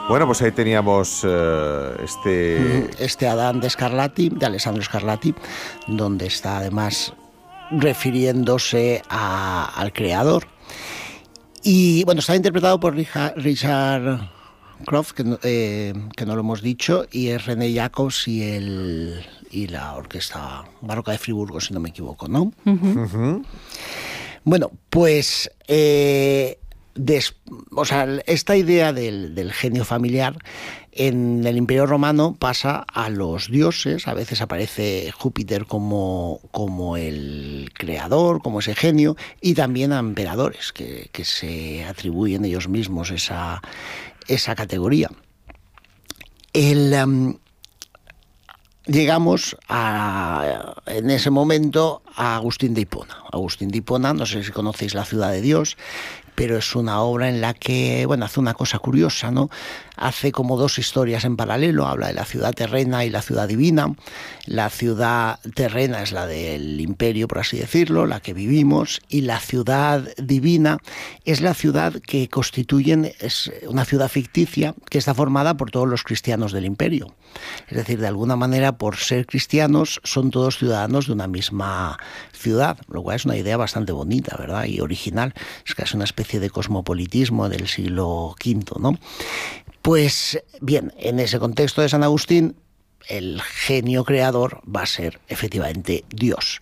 Bueno, pues ahí teníamos Este Adán de Scarlatti, de Alessandro Scarlatti, donde está además refiriéndose al creador. Y bueno, está interpretado por Richard Croft, que no lo hemos dicho, y es René Jacobs y la Orquesta Barroca de Friburgo, si no me equivoco, ¿no? Bueno, pues esta idea del genio familiar en el Imperio Romano pasa a los dioses. A veces aparece Júpiter como el creador, como ese genio, y también a emperadores que se atribuyen ellos mismos esa categoría. Llegamos en ese momento a Agustín de Hipona. Agustín de Hipona, no sé si conocéis La ciudad de Dios, pero es una obra en la que, hace una cosa curiosa, ¿no? Hace como dos historias en paralelo, habla de la ciudad terrena y la ciudad divina. La ciudad terrena es la del imperio, por así decirlo, la que vivimos, y la ciudad divina es la ciudad que constituyen, es una ciudad ficticia que está formada por todos los cristianos del imperio. Es decir, de alguna manera, por ser cristianos, son todos ciudadanos de una misma ciudad, lo cual es una idea bastante bonita, ¿verdad? Y original. Es casi una especie de cosmopolitismo del siglo V, ¿no? Pues bien, en ese contexto de San Agustín, el genio creador va a ser efectivamente Dios.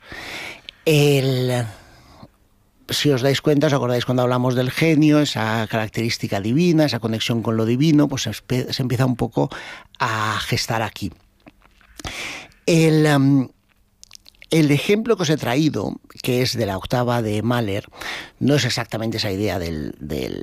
Si os dais cuenta, os acordáis cuando hablamos del genio, esa característica divina, esa conexión con lo divino, pues se empieza un poco a gestar aquí. El ejemplo que os he traído, que es de la octava de Mahler, no es exactamente esa idea del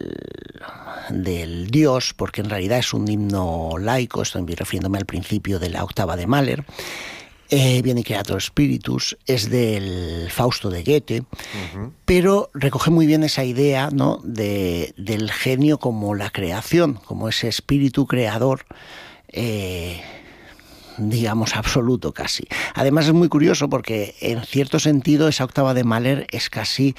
Dios, porque en realidad es un himno laico. Estoy refiriéndome al principio de la octava de Mahler. Viene Creator Spiritus, es del Fausto de Goethe, pero recoge muy bien esa idea, ¿no?, del genio como la creación, como ese espíritu creador, digamos, absoluto casi. Además es muy curioso porque en cierto sentido esa octava de Mahler es casi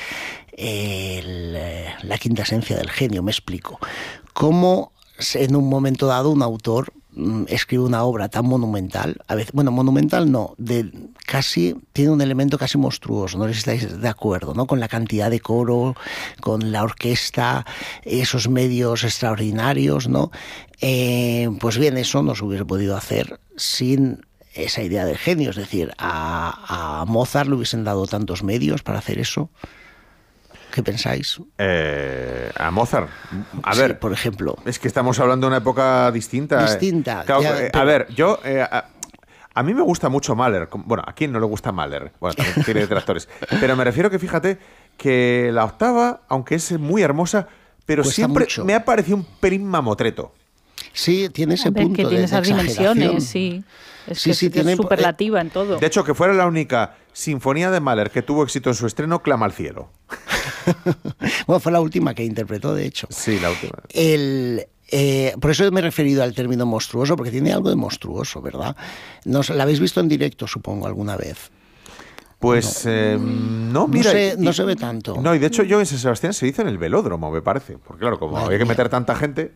la quinta esencia del genio. Me explico. Cómo en un momento dado un autor escribe una obra tan monumental, a veces, monumental no, casi tiene un elemento casi monstruoso, no sé si estáis de acuerdo, ¿no?, con la cantidad de coro, con la orquesta, esos medios extraordinarios, ¿no? Pues bien, eso no se hubiese podido hacer sin esa idea del genio. Es decir, a Mozart le hubiesen dado tantos medios para hacer eso. ¿Qué pensáis? A Mozart. A ver, por ejemplo. Es que estamos hablando de una época distinta. Claro, a ver, yo... a mí me gusta mucho Mahler. Bueno, ¿a quién no le gusta Mahler? Bueno, también tiene detractores. Pero me refiero que, fíjate, que la octava, aunque es muy hermosa, pero cuesta siempre mucho. Me ha parecido un pelín mamotreto. Sí, tiene ese punto que tiene esas dimensiones, sí. Es tiene superlativa en todo. De hecho, que fuera la única sinfonía de Mahler que tuvo éxito en su estreno, Clama al cielo. Bueno, fue la última que interpretó, de hecho. Sí, la última. Por eso me he referido al término monstruoso, porque tiene algo de monstruoso, ¿verdad? ¿La habéis visto en directo, supongo, alguna vez? Pues no, mira... No se ve tanto. No, y de hecho yo en San Sebastián se hizo en el velódromo, me parece. Porque claro, como había que meter tanta gente...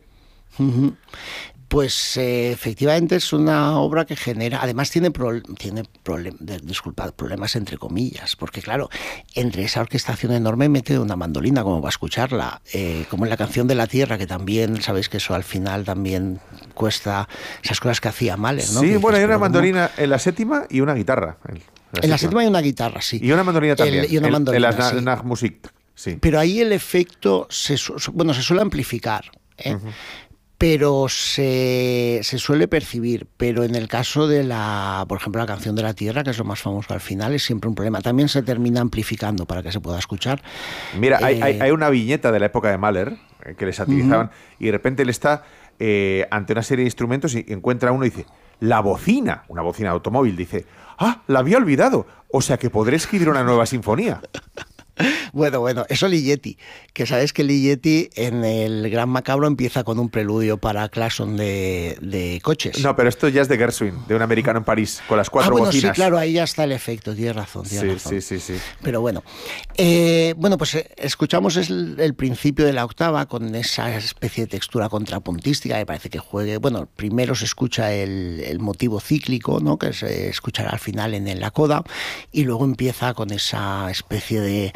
Pues efectivamente es una obra que genera, además tiene problemas entre comillas, porque claro, entre esa orquestación enorme mete una mandolina como para escucharla, como en la canción de la Tierra, que también, sabéis que eso al final también cuesta esas cosas que hacía Mahler, ¿no? Sí, bueno, hay una mandolina en la séptima y una guitarra. En la séptima hay una guitarra, sí. Y una mandolina también. Y una mandolina, en la Nachmusik, sí. Pero ahí el efecto se suele amplificar, pero se suele percibir. Pero en el caso de por ejemplo, la canción de la Tierra, que es lo más famoso al final, es siempre un problema. También se termina amplificando para que se pueda escuchar. Mira, hay una viñeta de la época de Mahler que le satirizaban, y de repente él está ante una serie de instrumentos y encuentra uno y dice, la bocina, una bocina de automóvil, dice, la había olvidado, o sea que podré escribir una nueva sinfonía. Bueno, eso Ligeti, que sabes que Ligeti en el Gran Macabro empieza con un preludio para claxon de coches. No, pero esto ya es de Gershwin, de Un americano en París, con las 4 bocinas. Sí, claro, ahí ya está el efecto, tienes razón. Sí. Pero bueno, pues escuchamos el principio de la octava con esa especie de textura contrapuntística, me parece que juegue. Bueno, primero se escucha el motivo cíclico, ¿no?, que se escuchará al final en la coda, y luego empieza con esa especie de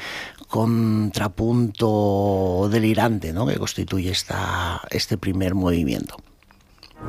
contrapunto delirante, ¿no?, que constituye este primer movimiento.